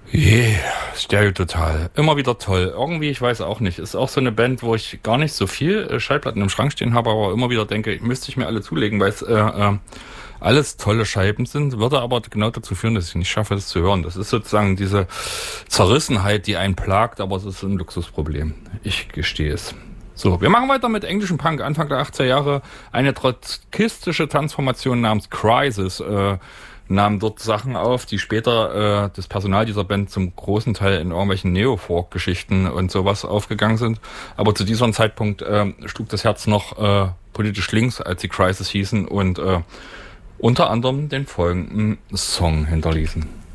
Yeah, Stereo Total. Immer wieder toll. Irgendwie, ich weiß auch nicht. Ist auch so eine Band, wo ich gar nicht so viel Schallplatten im Schrank stehen habe, aber immer wieder denke, müsste ich mir alle zulegen, weil es alles tolle Scheiben sind, würde aber genau dazu führen, dass ich nicht schaffe, das zu hören. Das ist sozusagen diese Zerrissenheit, die einen plagt, aber es ist ein Luxusproblem. Ich gestehe es. So, wir machen weiter mit englischem Punk. Anfang der 80er Jahre eine trotzkistische Transformation namens Crisis nahm dort Sachen auf, die später das Personal dieser Band zum großen Teil in irgendwelchen Neo-Folk-Geschichten und sowas aufgegangen sind. Aber zu diesem Zeitpunkt schlug das Herz noch politisch links, als die Crisis hießen und unter anderem den folgenden Song hinterließen.